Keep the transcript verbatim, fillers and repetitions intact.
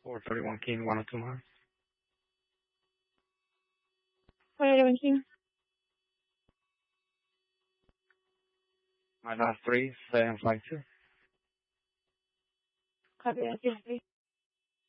four thirty-one King, one oh two miles. four thirty-one King. My last three, seven five two. Copy that.